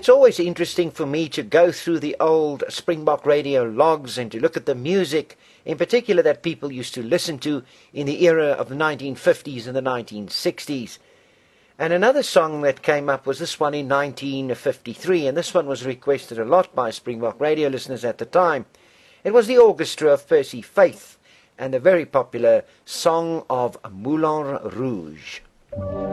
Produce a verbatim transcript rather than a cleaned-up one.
it's always interesting for me to go through the old Springbok radio logs and to look at the music, in particular that people used to listen to in the era of the nineteen fifties and the nineteen sixties. And another song that came up was this one in nineteen fifty-three, and this one was requested a lot by Springbok radio listeners at the time. It was the orchestra of Percy Faith and the very popular Song of Moulin Rouge.